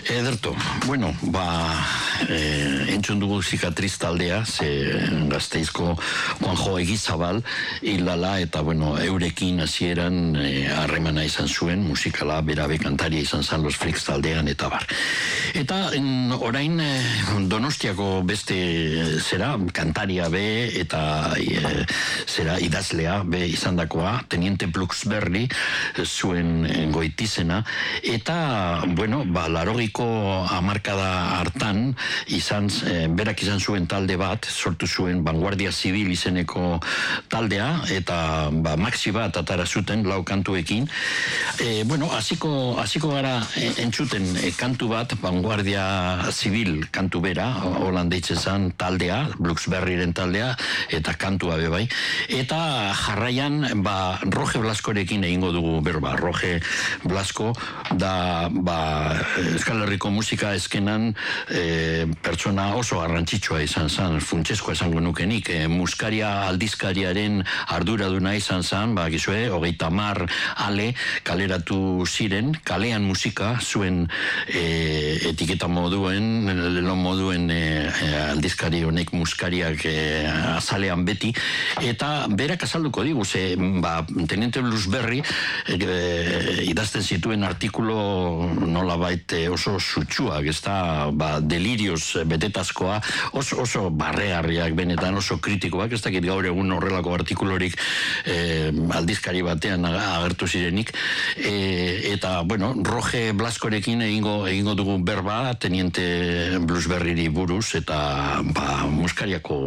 Ederto, bueno, entzun dugu Zikatriz taldea, ze Gasteizko Juanjo Egizabal, hilala, eta bueno, eurekin hasieran harremana izan zuen, musikala, berabe kantaria izan zan Los Freaks taldean, eta bar. Eta orain Donostiako beste zera, kantaria be, eta zera idazlea be izandakoa, Teniente Bluxberry zuen goitizena, eta, bueno, larogiko hamarkada hartan berak izan zuen talde bat, sortu zuen Vanguardia Zibil izeneko taldea, eta maxi bat atara zuten lau kantuekin. Bueno, hasiko gara entzuten kantu bat, Vanguardia Zibil kantu bera, holan deitzen zen taldea, Bluxberryren taldea, eta kantua bebai. Eta jarraian, Roge Blaskorekin egingo dugu berba. Roge Blasko da Euskal Herriko musika eskenan pertsona oso garrantzitsua izan zen, funtsezkoa esango nukenik, muskaria aldizkariaren arduraduna izan zen, gizue, 30 ale kaleratu ziren, kalean musika zuen etiketa moduen, lelo moduen aldizkari honek muskariak azalean beti, eta berak azalduko digu, ze Teniente Bluxberry idazten zituen artikulo nolabait oso sutsuak, ez da, delirioz betetazkoa, oso barregarriak benetan, oso kritikoak, ez dakit gaur egun horrelako artikulorik aldizkari batean agertu zirenik, eta, bueno, Roge Blaskorekin egingo dugu berba, Teniente Bluxberryri buruz, eta, muskariako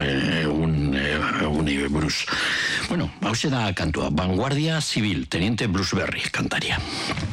eguni buruz. Bueno, hauxe da kantua, Vanguardia Zibil, Teniente Bluxberry, kantaria.